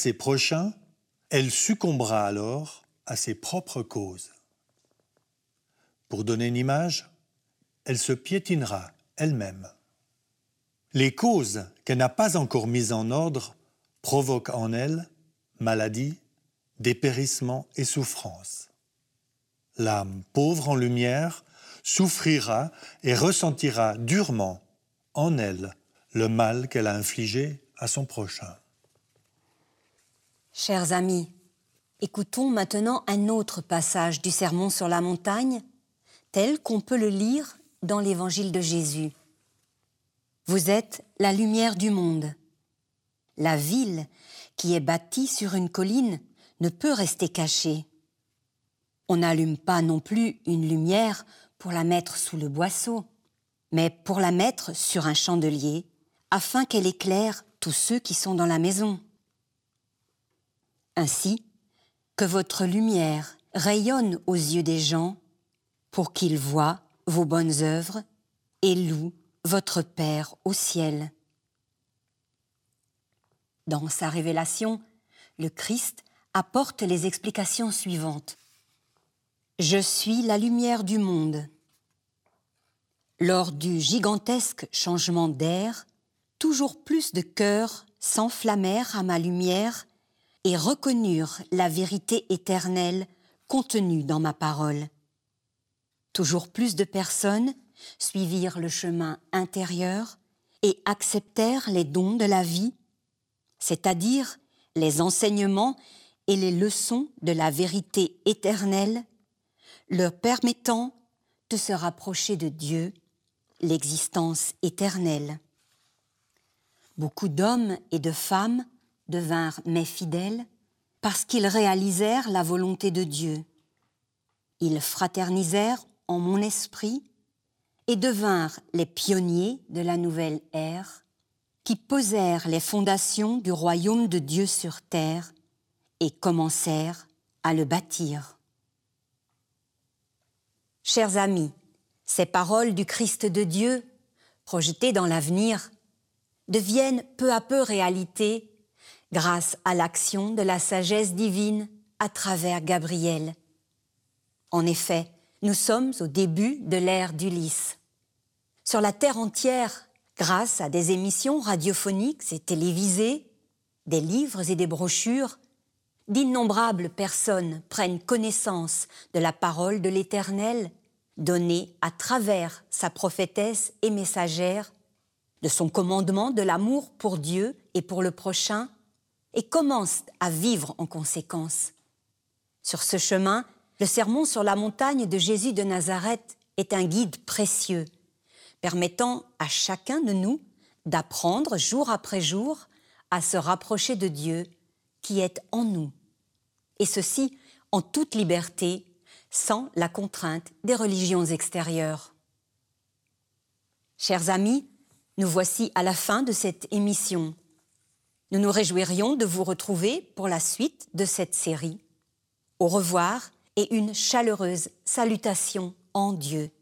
ses prochains, elle succombera alors à ses propres causes. Pour donner une image, elle se piétinera elle-même. Les causes qu'elle n'a pas encore mises en ordre provoquent en elle maladie, dépérissement et souffrance. L'âme pauvre en lumière souffrira et ressentira durement en elle le mal qu'elle a infligé à son prochain. Chers amis, écoutons maintenant un autre passage du Sermon sur la montagne, tel qu'on peut le lire dans l'Évangile de Jésus. Vous êtes la lumière du monde. La ville qui est bâtie sur une colline ne peut rester cachée. On n'allume pas non plus une lumière pour la mettre sous le boisseau, mais pour la mettre sur un chandelier, afin qu'elle éclaire tous ceux qui sont dans la maison. Ainsi, que votre lumière rayonne aux yeux des gens, pour qu'ils voient vos bonnes œuvres et louent votre Père au ciel. Dans sa révélation, le Christ apporte les explications suivantes. Je suis la lumière du monde. Lors du gigantesque changement d'air, toujours plus de cœurs s'enflammèrent à ma lumière et reconnurent la vérité éternelle contenue dans ma parole. Toujours plus de personnes suivirent le chemin intérieur et acceptèrent les dons de la vie, c'est-à-dire les enseignements et les leçons de la vérité éternelle, leur permettant de se rapprocher de Dieu, l'existence éternelle. Beaucoup d'hommes et de femmes devinrent mes fidèles parce qu'ils réalisèrent la volonté de Dieu. Ils fraternisèrent en mon esprit et devinrent les pionniers de la nouvelle ère qui posèrent les fondations du royaume de Dieu sur terre et commencèrent à le bâtir. Chers amis, ces paroles du Christ de Dieu, projetées dans l'avenir, deviennent peu à peu réalité grâce à l'action de la sagesse divine à travers Gabriel. En effet, nous sommes au début de l'ère d'Ulysse. Sur la terre entière, grâce à des émissions radiophoniques et télévisées, des livres et des brochures, d'innombrables personnes prennent connaissance de la parole de l'Éternel, donnée à travers sa prophétesse et messagère, de son commandement de l'amour pour Dieu et pour le prochain, et commencent à vivre en conséquence. Sur ce chemin, le Sermon sur la montagne de Jésus de Nazareth est un guide précieux, permettant à chacun de nous d'apprendre jour après jour à se rapprocher de Dieu qui est en nous, et ceci en toute liberté, sans la contrainte des religions extérieures. Chers amis, nous voici à la fin de cette émission. Nous nous réjouirions de vous retrouver pour la suite de cette série. Au revoir et une chaleureuse salutation en Dieu.